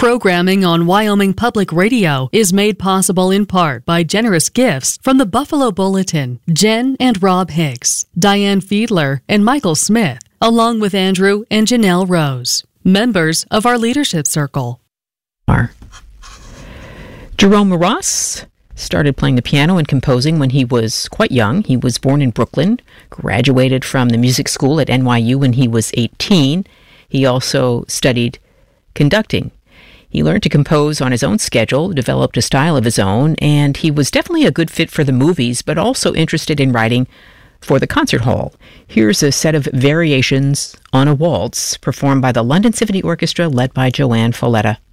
Programming on Wyoming Public Radio is made possible in part by generous gifts from the Buffalo Bulletin, Jen and Rob Hicks, Diane Fiedler, and Michael Smith, along with Andrew and Janelle Rose, members of our leadership circle. Jerome Ross started playing the piano and composing when he was quite young. He was born in Brooklyn, graduated from the music school at NYU when he was 18. He also studied conducting. He learned to compose on his own schedule, developed a style of his own, and he was definitely a good fit for the movies, but also interested in writing for the concert hall. Here's a set of variations on a waltz performed by the London Symphony Orchestra led by Joanne Folletta.